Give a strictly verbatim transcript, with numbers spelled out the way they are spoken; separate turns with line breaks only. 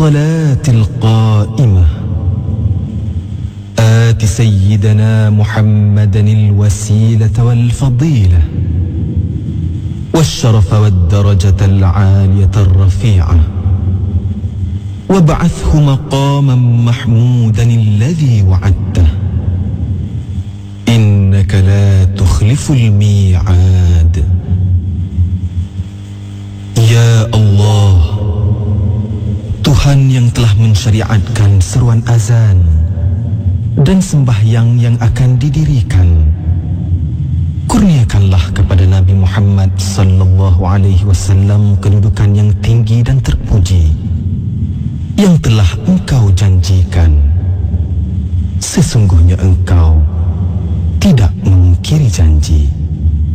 الصلاة القائمة آت سيدنا محمدا الوسيلة والفضيلة والشرف والدرجة العالية الرفيعة وابعثه مقاما محمودا الذي وعدته إنك لا تخلف الميعاد. Ya Allah, Tuhan yang telah mensyariatkan seruan azan dan sembahyang yang akan didirikan, kurniakanlah kepada Nabi Muhammad sallallahu alaihi wasallam kedudukan yang tinggi dan terpuji yang telah Engkau janjikan. Sesungguhnya Engkau tidak mengingkari janji.